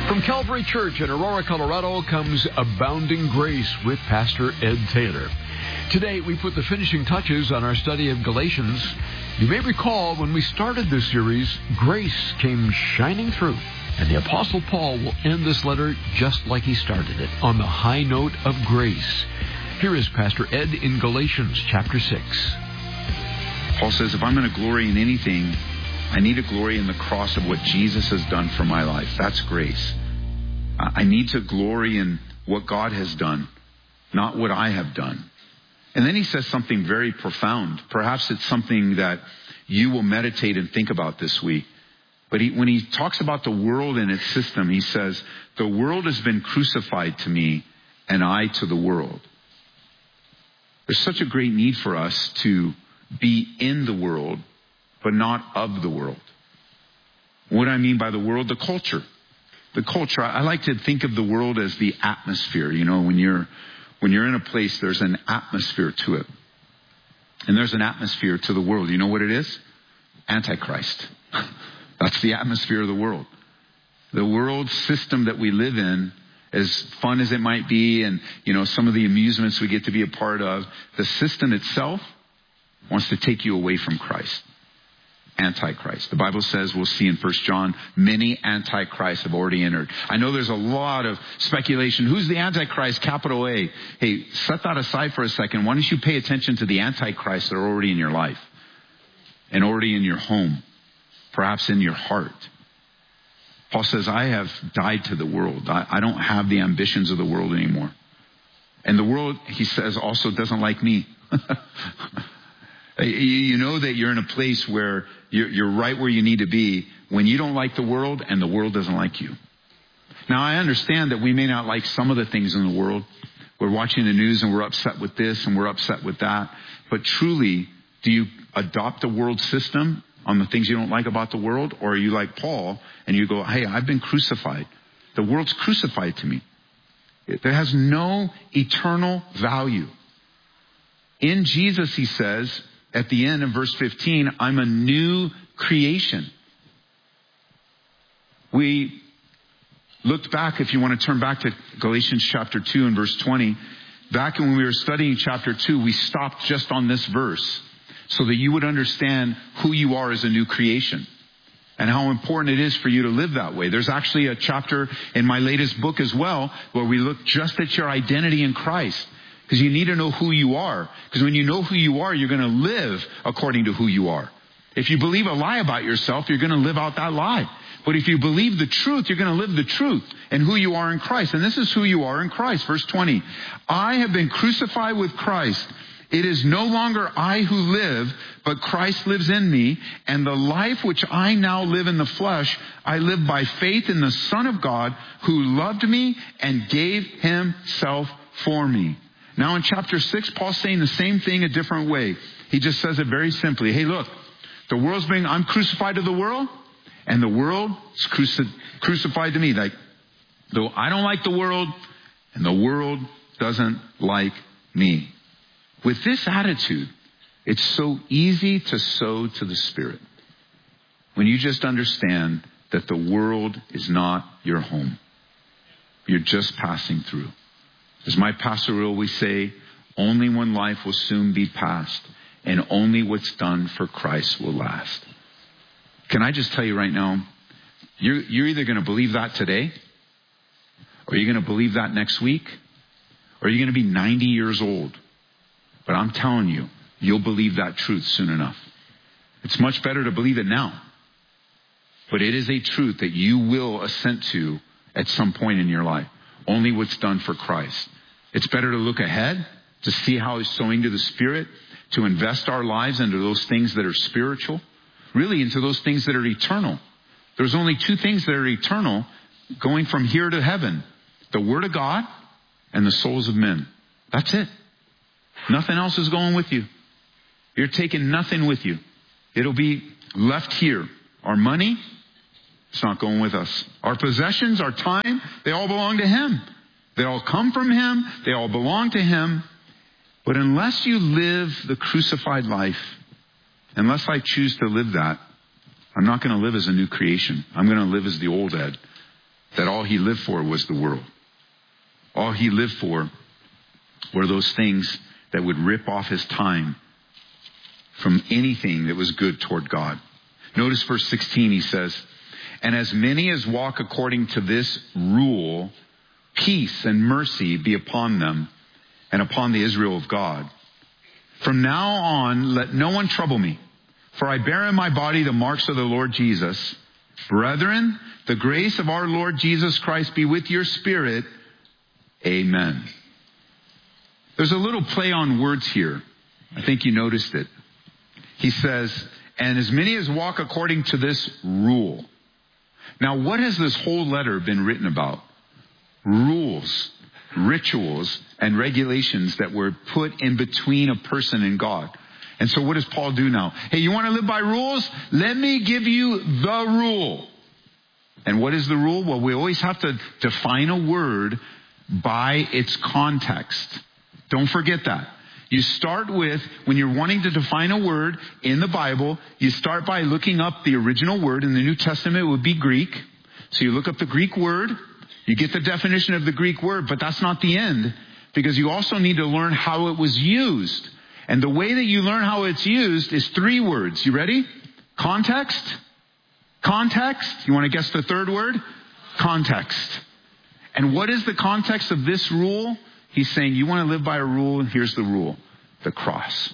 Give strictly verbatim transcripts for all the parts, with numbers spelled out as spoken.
From Calvary Church in Aurora, Colorado comes Abounding Grace with Pastor Ed Taylor. Today we put the finishing touches on our study of Galatians. You may recall when we started this series, grace came shining through. And the Apostle Paul will end this letter just like he started it, on the high note of grace. Here is Pastor Ed in Galatians chapter six. Paul says, if I'm going to glory in anything, I need to glory in the cross of what Jesus has done for my life. That's grace. I need to glory in what God has done, not what I have done. And then he says something very profound. Perhaps it's something that you will meditate and think about this week. But he, when he talks about the world and its system, he says, the world has been crucified to me and I to the world. There's such a great need for us to be in the world, but not of the world. What do I mean by the world? The culture. The culture. I like to think of the world as the atmosphere. You know, when you're when you're in a place, there's an atmosphere to it. And there's an atmosphere to the world. You know what it is? Antichrist. That's the atmosphere of the world. The world system that we live in, as fun as it might be, and you know, some of the amusements we get to be a part of, the system itself wants to take you away from Christ. Antichrist. The Bible says, we'll see in First John, many antichrists have already entered. I know there's a lot of speculation. Who's the Antichrist, capital A? Hey, set that aside for a second. Why don't you pay attention to the antichrists that are already in your life and already in your home, perhaps in your heart. Paul says, I have died to the world. I, I don't have the ambitions of the world anymore. And the world, he says, also doesn't like me. You know that you're in a place where you're, you're right where you need to be when you don't like the world and the world doesn't like you. Now, I understand that we may not like some of the things in the world. We're watching the news and we're upset with this and we're upset with that. But truly, do you adopt the world system on the things you don't like about the world? Or are you like Paul and you go, hey, I've been crucified. The world's crucified to me. It has no eternal value. In Jesus, he says, at the end of verse fifteen, I'm a new creation. We looked back, if you want to turn back to Galatians chapter two and verse twenty. Back when we were studying chapter two, we stopped just on this verse so that you would understand who you are as a new creation and how important it is for you to live that way. There's actually a chapter in my latest book as well where we look just at your identity in Christ. Because you need to know who you are. Because when you know who you are, you're going to live according to who you are. If you believe a lie about yourself, you're going to live out that lie. But if you believe the truth, you're going to live the truth and who you are in Christ. And this is who you are in Christ. Verse twenty. I have been crucified with Christ. It is no longer I who live, but Christ lives in me. And the life which I now live in the flesh, I live by faith in the Son of God who loved me and gave himself for me. Now in chapter six, Paul's saying the same thing a different way. He just says it very simply. Hey, look, the world's being, I'm crucified to the world, and the world is cruci- crucified to me. Like, though I don't like the world, and the world doesn't like me. With this attitude, it's so easy to sow to the Spirit. When you just understand that the world is not your home. You're just passing through. As my pastor will always say, only one life will soon be passed, and only what's done for Christ will last. Can I just tell you right now, you're, you're either going to believe that today, or you're going to believe that next week, or you're going to be ninety years old. But I'm telling you, you'll believe that truth soon enough. It's much better to believe it now. But it is a truth that you will assent to at some point in your life. Only what's done for Christ. It's better to look ahead, to see how he's sowing to the Spirit, to invest our lives into those things that are spiritual, really into those things that are eternal. There's only two things that are eternal going from here to heaven. The Word of God and the souls of men. That's it. Nothing else is going with you. You're taking nothing with you. It'll be left here. Our money, it's not going with us. Our possessions, our time, they all belong to Him. They all come from Him. They all belong to Him. But unless you live the crucified life, unless I choose to live that, I'm not going to live as a new creation. I'm going to live as the old Ed. that all he lived for was the world. All he lived for were those things that would rip off his time from anything that was good toward God. Notice verse sixteen, he says, and as many as walk according to this rule, peace and mercy be upon them and upon the Israel of God. From now on, let no one trouble me, for I bear in my body the marks of the Lord Jesus. Brethren, the grace of our Lord Jesus Christ be with your spirit. Amen. There's a little play on words here. I think you noticed it. He says, and as many as walk according to this rule. Now, what has this whole letter been written about? Rules, rituals, and regulations that were put in between a person and God. And so what does Paul do now? Hey, you want to live by rules? Let me give you the rule. And what is the rule? Well, we always have to define a word by its context. Don't forget that. You start with, when you're wanting to define a word in the Bible, you start by looking up the original word. In the New Testament, it would be Greek. So you look up the Greek word. You get the definition of the Greek word, but that's not the end, because you also need to learn how it was used. And the way that you learn how it's used is three words. You ready? Context. Context. You want to guess the third word? Context. And what is the context of this rule? He's saying, you want to live by a rule, and here's the rule. The cross.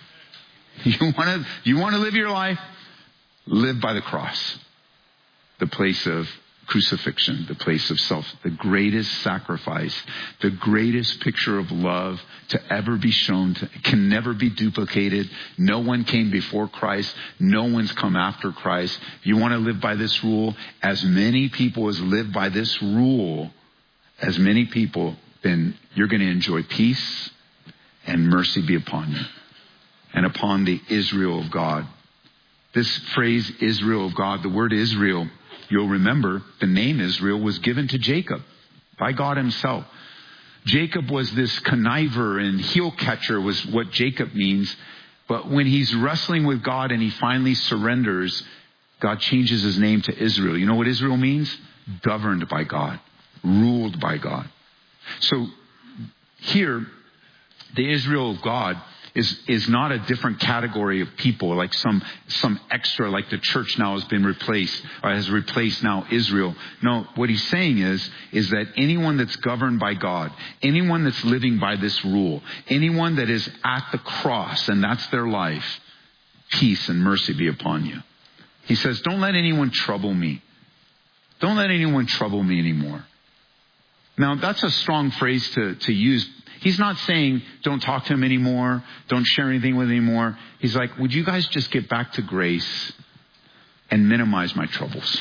You want to, you want to live your life? Live by the cross. The place of crucifixion, the place of self, the greatest sacrifice, the greatest picture of love to ever be shown, to, can never be duplicated. No one came before Christ. No one's come after Christ. You want to live by this rule? As many people as live by this rule, as many people, then you're going to enjoy peace and mercy be upon you and upon the Israel of God. This phrase, Israel of God, the word Israel, you'll remember the name Israel was given to Jacob by God himself. Jacob was this conniver and heel catcher was what Jacob means. But when he's wrestling with God and he finally surrenders, God changes his name to Israel. You know what Israel means? Governed by God, ruled by God. So here, the Israel of God is, is not a different category of people, like some, some extra, like the church now has been replaced, or has replaced now Israel. No, what he's saying is, is that anyone that's governed by God, anyone that's living by this rule, anyone that is at the cross, and that's their life, peace and mercy be upon you. He says, don't let anyone trouble me. Don't let anyone trouble me anymore. Now, that's a strong phrase to, to use. He's not saying don't talk to him anymore, don't share anything with him anymore. He's like, would you guys just get back to grace and minimize my troubles?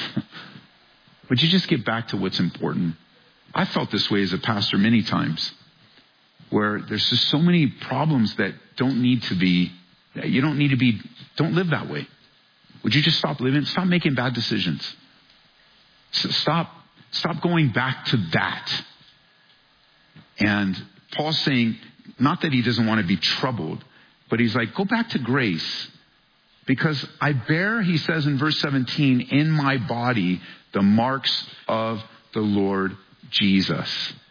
Would you just get back to what's important? I felt this way as a pastor many times, where there's just so many problems that don't need to be, you don't need to be, don't live that way. Would you just stop living? Stop making bad decisions. Stop. Stop going back to that. And Paul's saying, not that he doesn't want to be troubled, but he's like, go back to grace. Because I bear, he says in verse seventeen, in my body, the marks of the Lord Jesus.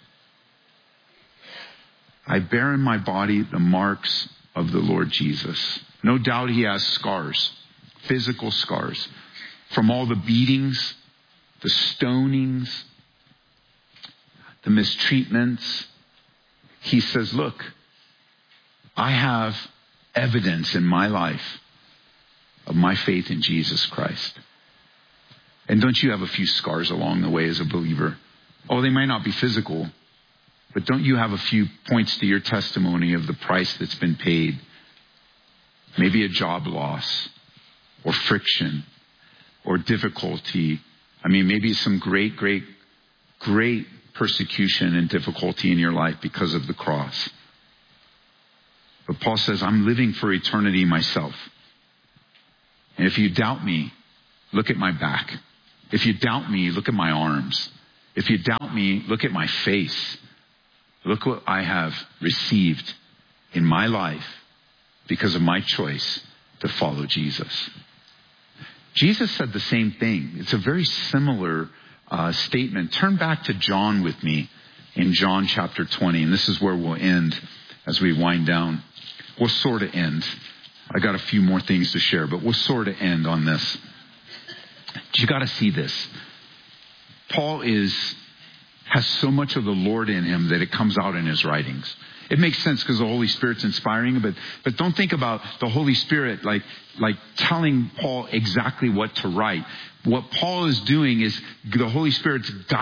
I bear in my body the marks of the Lord Jesus. No doubt he has scars, physical scars, from all the beatings, the stonings, the mistreatments. He says, look, I have evidence in my life of my faith in Jesus Christ. And don't you have a few scars along the way as a believer? Oh, they might not be physical, but don't you have a few points to your testimony of the price that's been paid? Maybe a job loss or friction or difficulty. I mean, maybe some great, great, great persecution and difficulty in your life because of the cross. But Paul says, I'm living for eternity myself. And if you doubt me, look at my back. If you doubt me, look at my arms. If you doubt me, look at my face. Look what I have received in my life because of my choice to follow Jesus. Jesus said the same thing. It's a very similar uh, statement. Turn back to John with me in John chapter twenty. And this is where we'll end as we wind down. We'll sort of end. I got a few more things to share, but we'll sort of end on this. You got to see this. Paul is has so much of the Lord in him that it comes out in his writings. It makes sense because the Holy Spirit's inspiring, but but don't think about the Holy Spirit like like telling Paul exactly what to write. What Paul is doing is the Holy Spirit's guiding